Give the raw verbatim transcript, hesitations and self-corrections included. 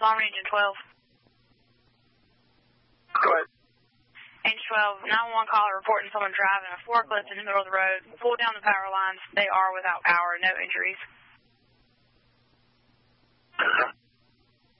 Long Range and twelve. Go ahead. Range twelve, nine one one caller reporting someone driving a forklift in the middle of the road. Pull down the power lines. They are without power, no injuries.